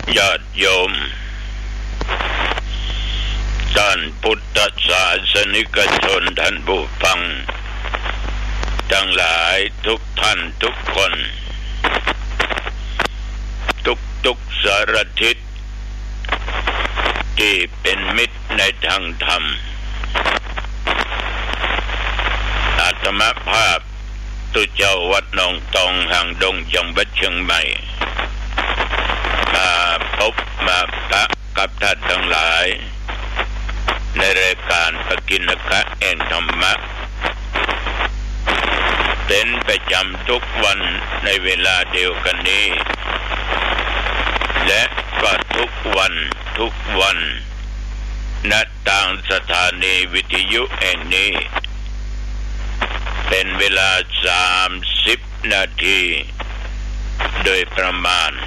ญาติโยมท่านพุทธศาสนิกชนท่านผู้ฟังทั้งหลายทุกท่านทุกคนทุกสารทิศที่เป็นมิตรในทางธรรมอาตมาภาพตุเจ้าวัดหนองตองห่างดงจังหวัดเชียงใหม่มาพบมาปะกับท่านทั้งหลายในรายการปกิณกะแห่งธรรมะเป็นประจำทุกวันในเวลาเดียวกันนี้และก็ทุกวันณทางสถานีวิทยุแห่งนี้เป็นเวลา30 นาทีโดยประมาณ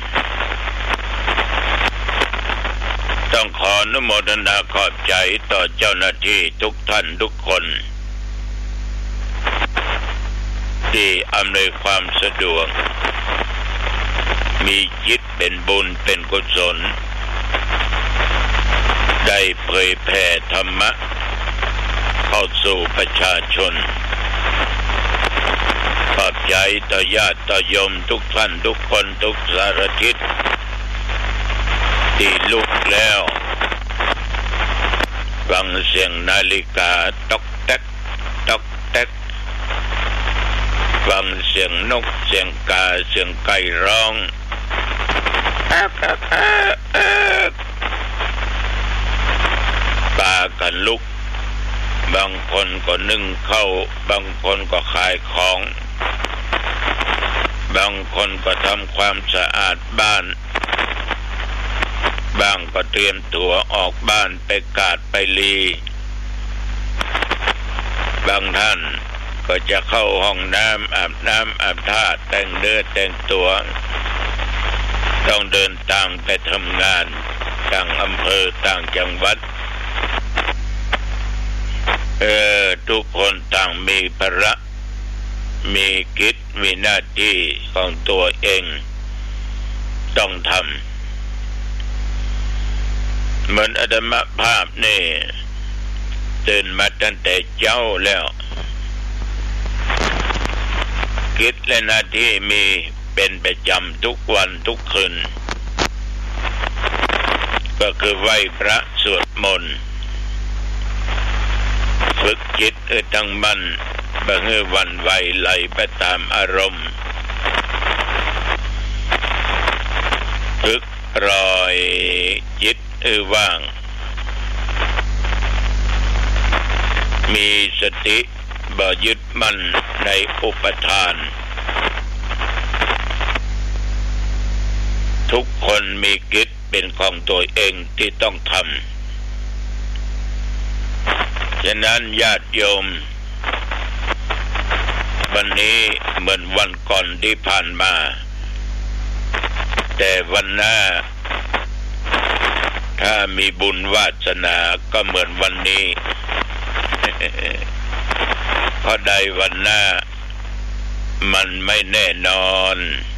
ต้องขออนุโมทนาขอบใจต่อเจ้าหน้าที่ทุกท่านทุกคนที่อำนวยความสะดวกมีจิตเป็นบุญเป็นกุศลได้เผยแผ่ธรรมะเข้าสู่ประชาชนขอบใจต่อญาติต่อโยมทุกท่านทุกคนทุกสารทิศที่ลุกแล้วฟังเสียงนาฬิกาต๊อกแต๊กต๊อกแต๊กฟังเสียงนกเสียงกาเสียงไก่ร้องปากันลุกบางคนก็นึ่งข้าวบางคนก็ขายของบางคนก็ทำความสะอาดบ้านบางก็เตรียมตัวออกบ้านไปกาดไปลีบางท่านก็จะเข้าห้องน้ำอาบน้ำอาบท่าแต่งเนื้อแต่งตัวต้องเดินทางไปทำงานต่างอำเภอต่างจังหวัดทุกคนต่างมีภาระมีกิจมีหน้าที่ของตัวเองต้องทำเหมือนอาตมาภาพนี่ตื่นมาตั้งแต่เช้าแล้วกิจและหน้าที่มีเป็นประจำทุกวันทุกคืนก็คือไหว้พระสวดมนต์ฝึกจิตตั้งมั่นบ่ให้หวั่นไหวไหลไปตามอารมณ์ฝึกปล่อยจิตว่างมีสติบ่ยึดมั่นในอุปทานทุกคนมีกิจเป็นของตัวเองที่ต้องทำฉะนั้นญาติโยมวันนี้เหมือนวันก่อนที่ผ่านมาแต่วันหน้าถ้ามีบุญวาสนาก็เหมือนวันนี้ เพราะใดวันหน้ามันไม่แน่นอน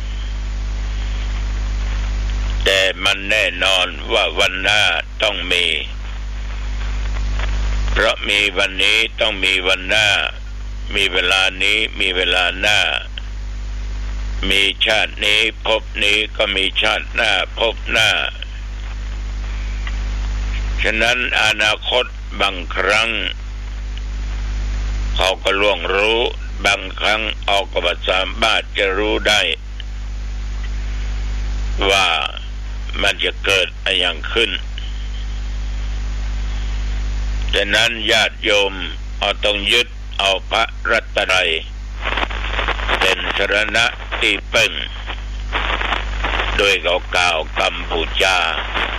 แต่มันแน่นอนว่าวันหน้าต้องมีเพราะมีวันนี้ต้องมีวันหน้ามีเวลานี้มีเวลาหน้ามีชาตินี้ภพนี้ก็มีชาติหน้าภพหน้าฉะนั้นอนาคตบางครั้งเขาก็ล่วงรู้บางครั้งเอาก็ไม่สามารถจะรู้ได้ว่ามันจะเกิดอะไรอย่างขึ้นฉะนั้นญาติโยมต้องยึดเอาพระรัตนัยเป็นสรณะที่พึ่งโดยเขากล่าวคำบูชา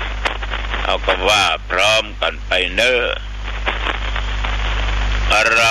เอาก็ว่าพร้อมกันไปเน้อ